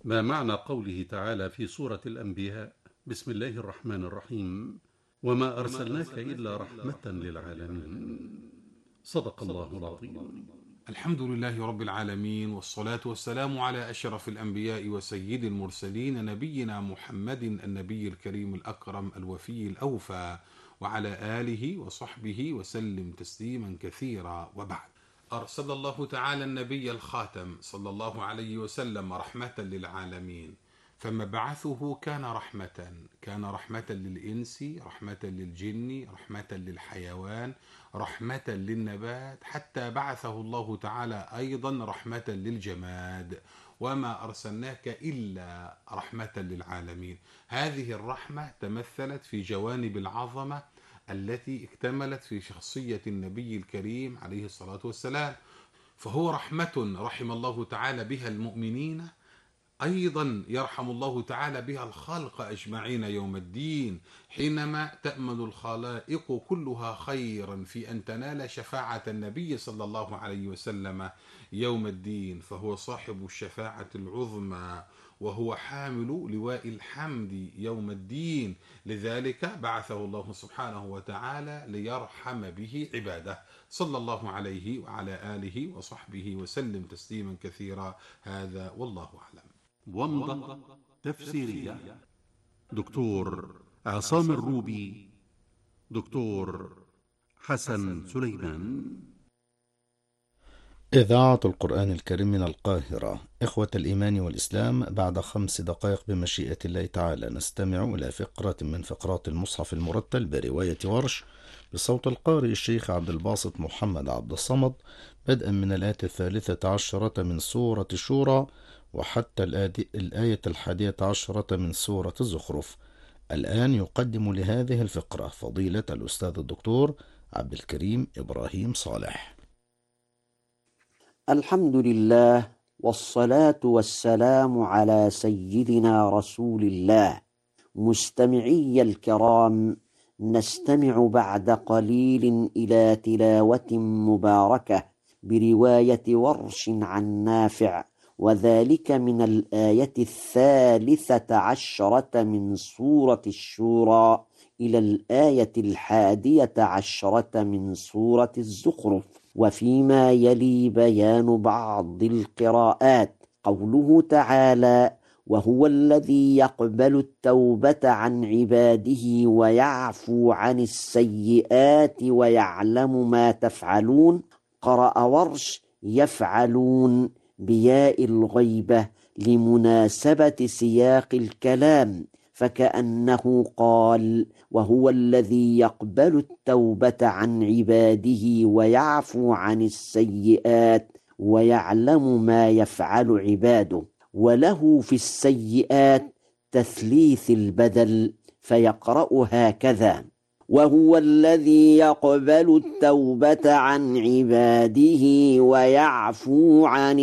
ما معنى قوله تعالى في سورة الأنبياء: بسم الله الرحمن الرحيم، وما أرسلناك إلا رحمة للعالمين؟ صدق الله العظيم. الحمد لله رب العالمين، والصلاة والسلام على أشرف الأنبياء وسيد المرسلين، نبينا محمد النبي الكريم الأكرم الوفي الأوفى، وعلى آله وصحبه وسلم تسليما كثيرا. وبعد، أرسل الله تعالى النبي الخاتم صلى الله عليه وسلم رحمة للعالمين، فمبعثه كان رحمة للإنس، رحمة للجن، رحمة للحيوان، رحمة للنبات، حتى بعثه الله تعالى أيضا رحمة للجماد. وما أرسلناك إلا رحمة للعالمين. هذه الرحمة تمثلت في جوانب العظمة التي اكتملت في شخصية النبي الكريم عليه الصلاة والسلام، فهو رحمة رحم الله تعالى بها المؤمنين، أيضا يرحم الله تعالى بها الخلق أجمعين يوم الدين، حينما تأمل الخلائق كلها خيرا في أن تنال شفاعة النبي صلى الله عليه وسلم يوم الدين، فهو صاحب الشفاعة العظمى، وهو حامل لواء الحمد يوم الدين. لذلك بعثه الله سبحانه وتعالى ليرحم به عباده، صلى الله عليه وعلى آله وصحبه وسلم تسليما كثيرا. هذا والله أعلم. ومضة تفسيرية: دكتور عصام الروبي، دكتور حسن سليمان. إذاعة القرآن الكريم من القاهرة. إخوة الإيمان والإسلام، بعد 5 دقائق بمشيئة الله تعالى نستمع إلى فقرة من فقرات المصحف المرتل برواية ورش بصوت القارئ الشيخ عبد الباسط محمد عبد الصمد، بدءا من الآية 13 من سورة الشورى وحتى الآية 11 من سورة الزخرف. الآن يقدم لهذه الفقرة فضيلة الأستاذ الدكتور عبد الكريم إبراهيم صالح. الحمد لله، والصلاة والسلام على سيدنا رسول الله. مستمعي الكرام، نستمع بعد قليل إلى تلاوة مباركة برواية ورش عن نافع، وذلك من الآية 13 من سورة الشورى إلى الآية 11 من سورة الزخرف. وفيما يلي بيان بعض القراءات. قوله تعالى: وهو الذي يقبل التوبة عن عباده ويعفو عن السيئات ويعلم ما تفعلون. قرأ ورش يفعلون بياء الغيبة لمناسبة سياق الكلام، فكأنه قال: وهو الذي يقبل التوبة عن عباده ويعفو عن السيئات ويعلم ما يفعل عباده. وله في السيئات تثليث البدل، فيقرأ هكذا: وهو الذي يقبل التوبة عن عباده ويعفو عن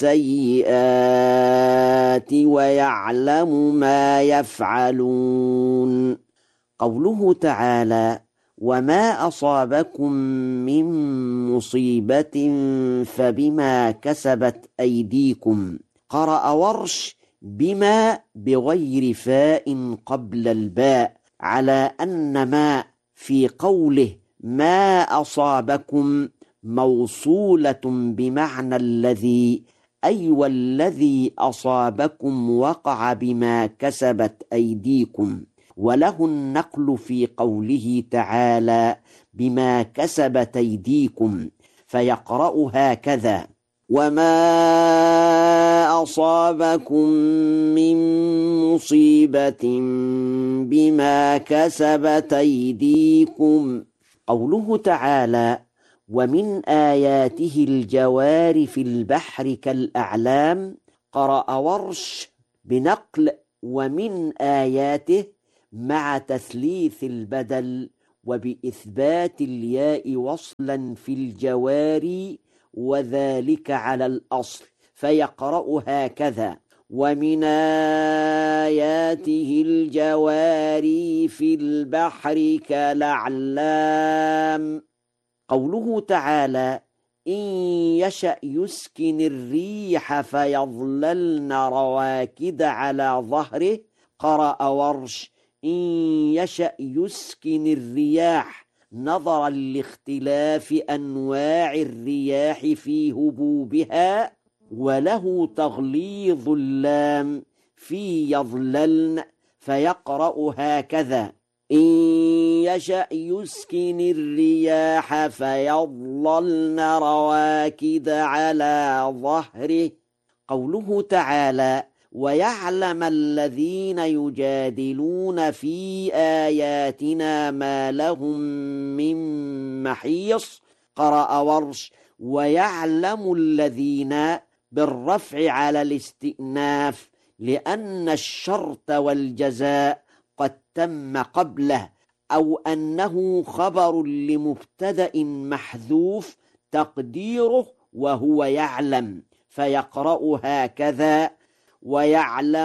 السيئات ويعلم ما يفعلون. قوله تعالى: وما أصابكم من مصيبة فبما كسبت أيديكم. قرأ ورش بما بغير فاء قبل الباء، على أن ما في قوله ما أصابكم موصولة بمعنى الذي، أي والذي أصابكم وقع بما كسبت أيديكم. وله النقل في قوله تعالى: بما كسبت أيديكم، فيقرأ هكذا: وما أصابكم من مصيبة بما كسبت أيديكم. قوله تعالى: ومن آياته الجوار في البحر كالأعلام. قرأ ورش بنقل ومن آياته مع تثليث البدل وبإثبات الياء وصلا في الجوار، وذلك على الأصل، فيقرأ هكذا: ومن آياته الجواري في البحر كالأعلام. قوله تعالى: إن يشأ يسكن الريح فيظللن رواكد على ظهره. قرأ ورش إن يشأ يسكن الرياح نظرا لاختلاف أنواع الرياح في هبوبها، وله تغليظ اللام في يظللن فيقرأ هكذا: إن يشأ يسكن الرياح فيظللن رواكد على ظهره. قوله تعالى: ويعلم الذين يجادلون في آياتنا ما لهم من محيص. قرأ ورش ويعلم الذين بالرفع على الاستئناف، لأن الشرط والجزاء قد تم قبله، أو أنه خبر لمبتدأ محذوف تقديره وهو يعلم، فيقرأ هكذا: ويعلم